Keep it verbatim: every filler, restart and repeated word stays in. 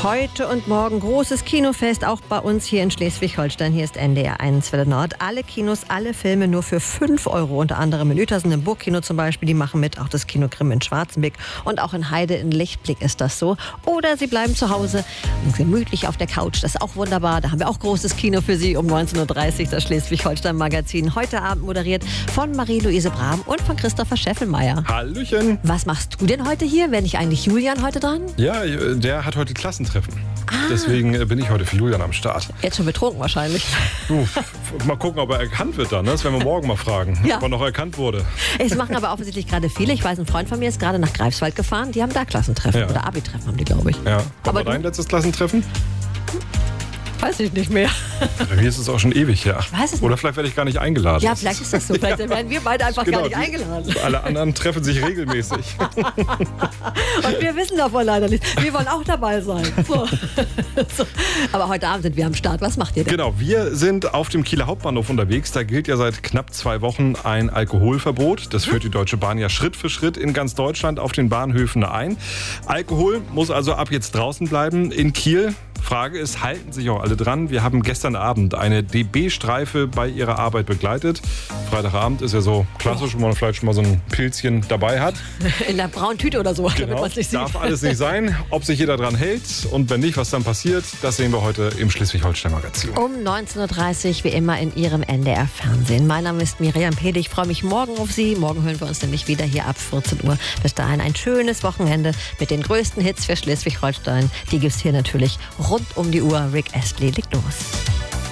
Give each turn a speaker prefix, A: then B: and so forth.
A: Heute und morgen großes Kinofest, auch bei uns hier in Schleswig-Holstein. Hier ist N D R eins Welle Nord. Alle Kinos, alle Filme nur für fünf Euro. Unter anderem in Uetersen im Burgkino zum Beispiel. Die machen mit, auch das Kino Grimm in Schwarzenbeck. Und auch in Heide in Lichtblick ist das so. Oder Sie bleiben zu Hause gemütlich auf der Couch. Das ist auch wunderbar. Da haben wir auch großes Kino für Sie um neunzehn Uhr dreißig. Das Schleswig-Holstein-Magazin. Heute Abend moderiert von Marie-Louise Brahm und von Christopher Scheffelmeier.
B: Hallöchen.
A: Was machst du denn heute hier? Wäre nicht eigentlich Julian heute dran?
B: Ja, der hat heute Klassentreffen.
A: Ah.
B: Deswegen bin ich heute für Julian am Start.
A: Jetzt schon betrunken wahrscheinlich.
B: Du, mal gucken, ob er erkannt wird dann. Ne? Das werden wir morgen mal fragen,
A: Ja.
B: ob er noch erkannt wurde.
A: Es machen aber offensichtlich gerade viele. Ich weiß, ein Freund von mir ist gerade nach Greifswald gefahren. Die haben da Klassentreffen.
B: Ja.
A: Oder Abi-Treffen haben die, glaube ich.
B: Ja.
A: Aber
B: war dein
A: du?
B: letztes Klassentreffen?
A: Weiß ich nicht mehr.
B: Bei mir ist es auch schon ewig her.
A: Ich weiß es nicht.
B: Oder vielleicht werde ich gar nicht eingeladen.
A: Ja, vielleicht ist das so. Vielleicht werden wir beide einfach
B: Genau,
A: gar nicht
B: die-
A: eingeladen.
B: Alle anderen treffen sich regelmäßig.
A: Und wir wissen davon leider nicht. Wir wollen auch dabei sein. So. So. Aber heute Abend sind wir am Start. Was macht ihr denn?
B: Genau, wir sind auf dem Kieler Hauptbahnhof unterwegs. Da gilt ja seit knapp zwei Wochen ein Alkoholverbot. Das führt die Deutsche Bahn ja Schritt für Schritt in ganz Deutschland auf den Bahnhöfen ein. Alkohol muss also ab jetzt draußen bleiben in Kiel. Frage ist, halten sich auch alle dran? Wir haben gestern Abend eine D B-Streife bei ihrer Arbeit begleitet. Freitagabend ist ja so klassisch, wo man vielleicht schon mal so ein Pilzchen dabei hat.
A: In der braunen Tüte oder so, damit
B: Genau,
A: man es nicht sieht.
B: darf alles nicht sein. Ob sich jeder dran hält und wenn nicht, was dann passiert, das sehen wir heute im Schleswig-Holstein-Magazin.
A: Um neunzehn Uhr dreißig, wie immer, in Ihrem N D R-Fernsehen. Mein Name ist Miriam Pede. Ich freue mich morgen auf Sie. Morgen hören wir uns nämlich wieder hier ab vierzehn Uhr. Bis dahin ein schönes Wochenende mit den größten Hits für Schleswig-Holstein. Die gibt's hier natürlich rund um die Uhr. Rick Astley legt los.